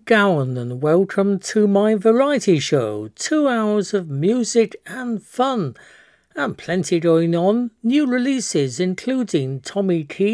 Gowan and welcome to my variety show. 2 hours of music and fun and plenty going on. New releases including Tommy Key